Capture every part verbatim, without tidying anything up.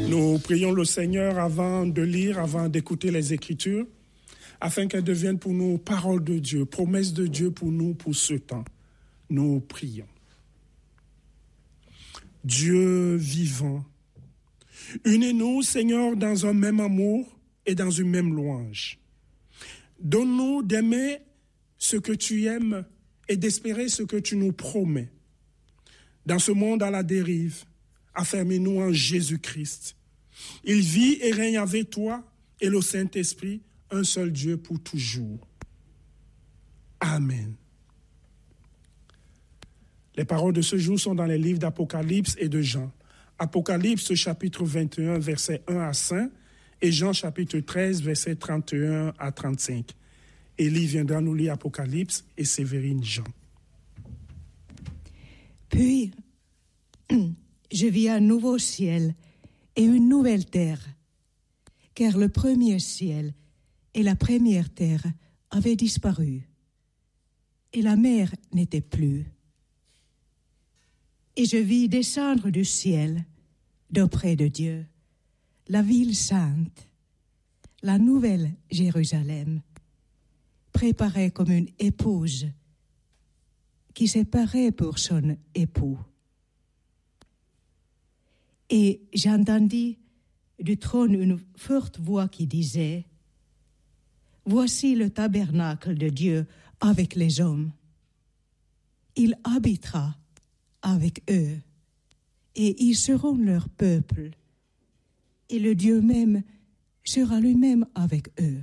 Nous prions le Seigneur avant de lire, avant d'écouter les Écritures, afin qu'elles deviennent pour nous paroles de Dieu, promesses de Dieu pour nous, pour ce temps. Nous prions. Dieu vivant, unis-nous, Seigneur, dans un même amour et dans une même louange. Donne-nous d'aimer ce que tu aimes et d'espérer ce que tu nous promets. Dans ce monde à la dérive, affermis-nous en Jésus-Christ. Il vit et règne avec toi et le Saint-Esprit, un seul Dieu pour toujours. Amen. Les paroles de ce jour sont dans les livres d'Apocalypse et de Jean. Apocalypse chapitre vingt et un, versets un à cinq, et Jean chapitre treize, versets trente et un à trente-cinq. Élie viendra nous lire Apocalypse et Sévérine Jean. Puis, je vis un nouveau ciel et une nouvelle terre, car le premier ciel et la première terre avaient disparu, et la mer n'était plus. Et je vis descendre du ciel, d'auprès de Dieu, la ville sainte, la nouvelle Jérusalem, préparée comme une épouse qui s'est parée pour son époux. Et j'entendis du trône une forte voix qui disait : Voici le tabernacle de Dieu avec les hommes. Il habitera avec eux, et ils seront leur peuple, et le Dieu même sera lui-même avec eux.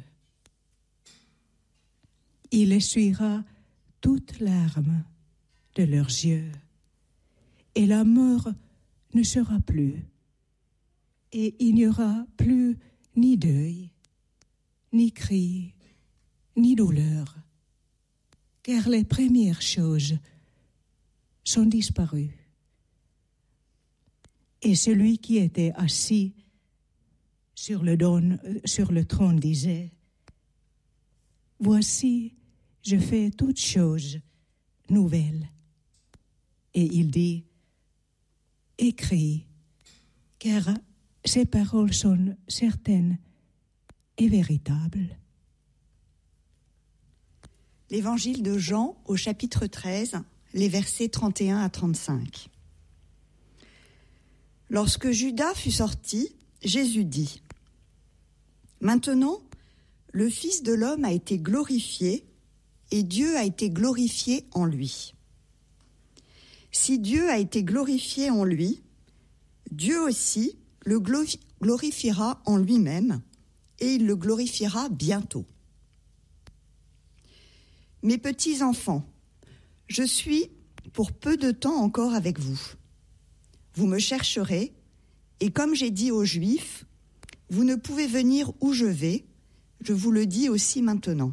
Il essuiera toute larme de leurs yeux, et la mort ne sera plus, et il n'y aura plus ni deuil, ni cri, ni douleur, car les premières choses sont disparues. Et celui qui était assis sur le, don, sur le trône disait : Voici, je fais toutes choses nouvelles. Et il dit : Écris, car ces paroles sont certaines et véritables. L'évangile de Jean au chapitre treize, les versets trente et un à trente-cinq. Lorsque Judas fut sorti, Jésus dit : Maintenant, le Fils de l'homme a été glorifié, et Dieu a été glorifié en lui. Si Dieu a été glorifié en lui, Dieu aussi le glorifiera en lui-même, et il le glorifiera bientôt. Mes petits enfants, je suis pour peu de temps encore avec vous. Vous me chercherez, et comme j'ai dit aux Juifs, vous ne pouvez venir où je vais, je vous le dis aussi maintenant.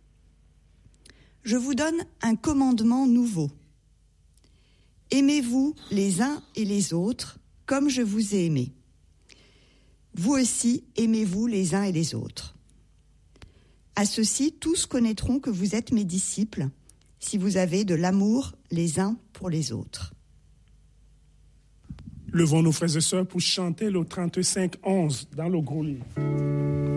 Je vous donne un commandement nouveau. Aimez-vous les uns et les autres comme je vous ai aimés. Vous aussi, aimez-vous les uns et les autres. À ceci, tous connaîtront que vous êtes mes disciples, si vous avez de l'amour les uns pour les autres. Levons nos frères et sœurs pour chanter le trente-cinq onze dans le gros livre.